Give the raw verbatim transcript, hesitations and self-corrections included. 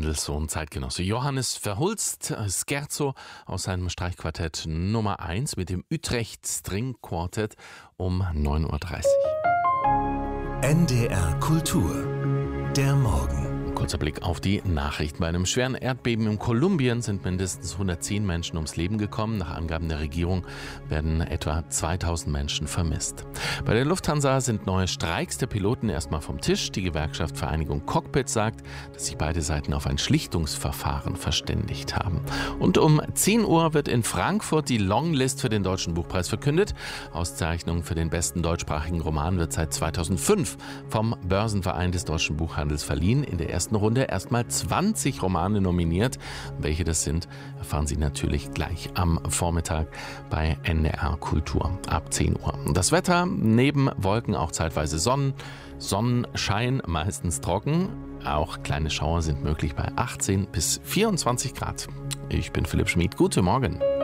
Mendelssohn Zeitgenosse Johannes Verhulst Scherzo aus seinem Streichquartett Nummer eins mit dem Utrecht String Quartet um neun Uhr dreißig. N D R Kultur, der Morgen. Kurzer Blick auf die Nachrichten. Bei einem schweren Erdbeben in Kolumbien sind mindestens hundertzehn Menschen ums Leben gekommen. Nach Angaben der Regierung werden etwa zweitausend Menschen vermisst. Bei der Lufthansa sind neue Streiks der Piloten erstmal vom Tisch. Die Gewerkschaft Vereinigung Cockpit sagt, dass sich beide Seiten auf ein Schlichtungsverfahren verständigt haben. Und um zehn Uhr wird in Frankfurt die Longlist für den Deutschen Buchpreis verkündet. Auszeichnung für den besten deutschsprachigen Roman wird seit zweitausendfünf vom Börsenverein des deutschen Buchhandels verliehen. In der ersten Runde erstmal zwanzig Romane nominiert. Welche das sind, erfahren Sie natürlich gleich am Vormittag bei N D R Kultur ab zehn Uhr. Das Wetter, neben Wolken auch zeitweise Sonnen, Sonnenschein, meistens trocken. Auch kleine Schauer sind möglich bei achtzehn bis vierundzwanzig Grad. Ich bin Philipp Schmid. Guten Morgen.